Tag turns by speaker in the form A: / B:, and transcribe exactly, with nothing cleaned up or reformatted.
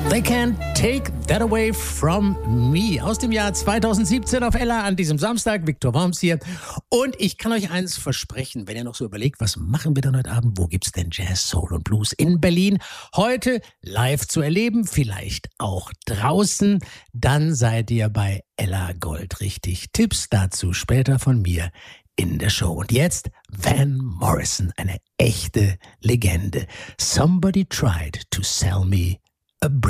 A: They can't take that away from me. Aus dem Jahr zweitausendsiebzehn auf Ella an diesem Samstag. Viktor Worms hier. Und ich kann euch eins versprechen, wenn ihr noch so überlegt, was machen wir denn heute Abend? Wo gibt's denn Jazz, Soul und Blues in Berlin? Heute live zu erleben, vielleicht auch draußen. Dann seid ihr bei Ella Gold richtig. Tipps dazu später von mir in der Show. Und jetzt Van Morrison, eine echte Legende. Somebody tried to sell me a brick.